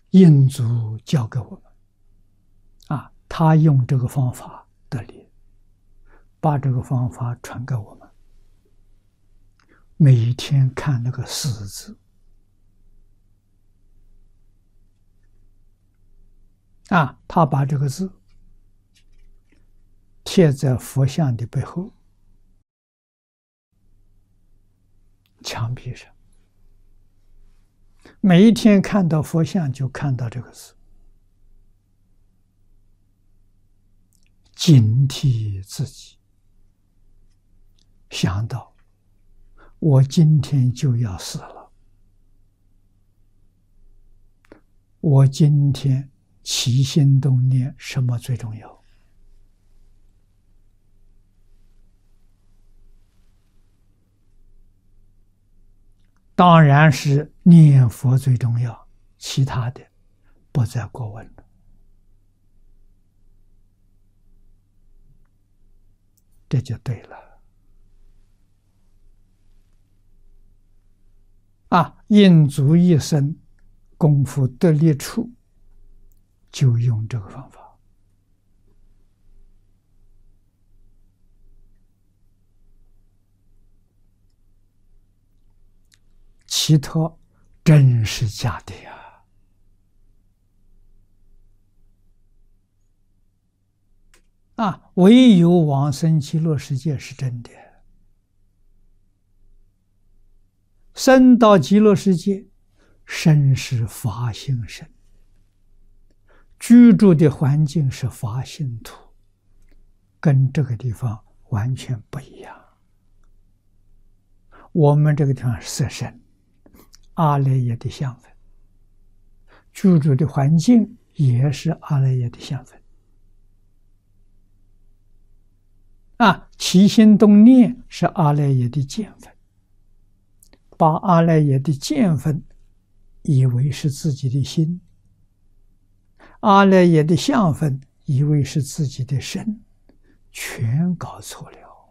印祖教给我们他用这个方法得力，把这个方法传给我们。每一天看那个四字他把这个字贴在佛像的背后墙壁上，每一天看到佛像就看到这个字，警惕自己，想到我今天就要死了，我今天起心动念什么最重要？当然是念佛最重要，其他的不在过问了。这就对了。印祖一生功夫得力处，就用这个方法。其他真是假的呀！唯有往生极乐世界是真的。生到极乐世界，身是法性身，居住的环境是法性土，跟这个地方完全不一样。我们这个地方是色身，阿赖耶的相分，居住的环境也是阿赖耶的相分。起心动念是阿赖耶的见分，把阿赖耶的见分以为是自己的心，阿赖耶的相分以为是自己的身，全搞错了。